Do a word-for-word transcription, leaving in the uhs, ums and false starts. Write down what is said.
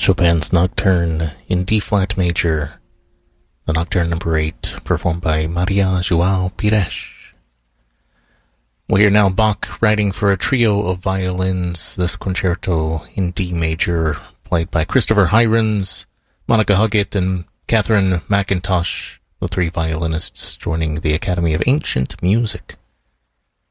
Chopin's Nocturne in D-flat major, the Nocturne number eight, performed by Maria João Pires. We hear now Bach writing for a trio of violins, this concerto in D major, played by Christopher Hirons, Monica Huggett, and Catherine McIntosh, the three violinists joining the Academy of Ancient Music.